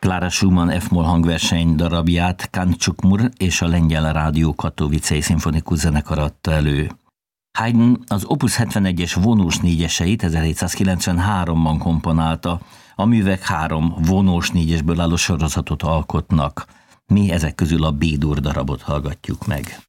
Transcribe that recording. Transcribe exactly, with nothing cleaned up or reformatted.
Klára Schumann F-moll hangverseny darabját Kantcsukmur és a Lengyel Rádió Katowicei Szimfonikus Zenekar adta elő. Haydn az Opus hetvenegyes vonós négyeseit ezerhétszázkilencvenháromban komponálta, a művek három vonós négyesből álló sorozatot alkotnak. Mi ezek közül a B-dur darabot hallgatjuk meg.